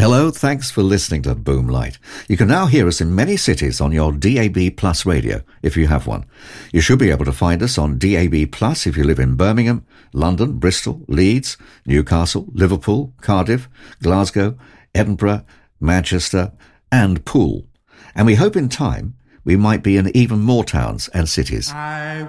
Hello, thanks for listening to Boomlight. You can now hear us in many cities on your DAB Plus radio, if you have one. You should be able to find us on DAB Plus if you live in Birmingham, London, Bristol, Leeds, Newcastle, Liverpool, Cardiff, Glasgow, Edinburgh, Manchester, and Poole. And we hope in time we might be in even more towns and cities.